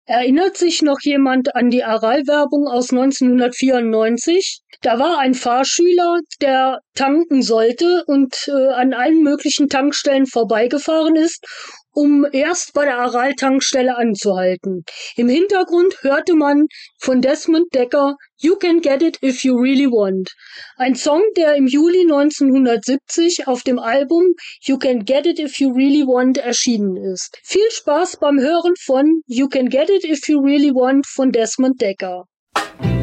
Erinnert sich noch jemand an die Aral-Werbung aus 1994? Da war ein Fahrschüler, der tanken sollte und an allen möglichen Tankstellen vorbeigefahren ist, um erst bei der Aral-Tankstelle anzuhalten. Im Hintergrund hörte man von Desmond Dekker "You Can Get It If You Really Want", ein Song, der im Juli 1970 auf dem Album "You Can Get It If You Really Want" erschienen ist. Viel Spaß beim Hören von "You Can Get It If You Really Want" von Desmond Dekker.